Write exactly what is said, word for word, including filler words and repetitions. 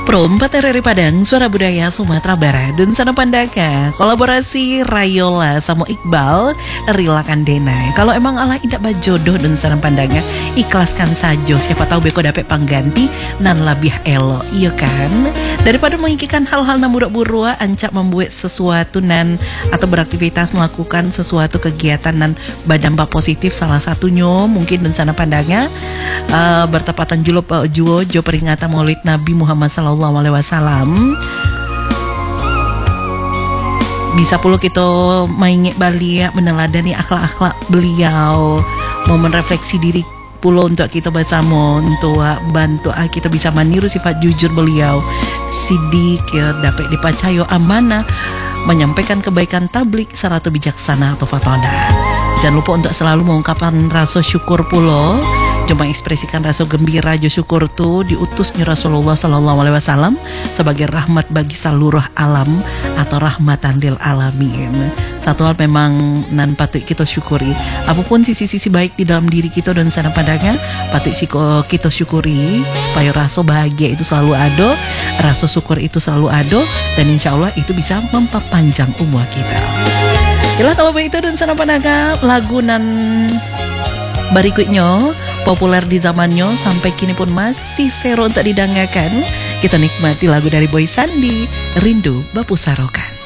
Pro empat R R I Padang, Suara Budaya Sumatera Barat, dan Sana Pandaka, kolaborasi Rayola sama Iqbal, Relakan Denai. Kalau emang Allah indak bajodoh dan Sana Pandanga, ikhlaskan saja. Siapa tahu beko dapet pangganti nan lebih elo, iya kan? Daripada mengikikan hal-hal nan buruk-buruk, ancak membuat sesuatu nan atau beraktivitas melakukan sesuatu kegiatan nan berdampak positif. Salah satunya mungkin dan Sana Pandanga uh, bertepatan julo juo jo peringatan Maulid Nabi Muhammad Sallallahu Alaihi Wasallam. Bisa pula kita main balik meneladani akhlak-akhlak beliau, mau merefleksi diri pula untuk kita bersama, untuk bantu kita bisa meniru sifat jujur beliau, sidik ya, dapat dipercaya amanah, menyampaikan kebaikan tablik serta bijaksana atau fatoda. Jangan lupa untuk selalu mengungkapkan rasa syukur pula. Cuma ekspresikan rasa gembira jo syukur tu diutusnya Rasulullah Sallallahu Alaihi Wasallam sebagai rahmat bagi seluruh alam atau rahmatan lil alamin. Satu hal memang nan patut kita syukuri, apapun sisi-sisi baik di dalam diri kita dan Sana Pandanga patut kita syukuri supaya rasa bahagia itu selalu ada, rasa syukur itu selalu ada, dan insya Allah itu bisa memperpanjang umur kita. Yalah kalau begitu dan Sana Pandanga, lagu nan berikutnya populer di zamannya sampai kini pun masih seru untuk didengarkan. Kita nikmati lagu dari Boy Sandi, Rindu Bapu Sarokan.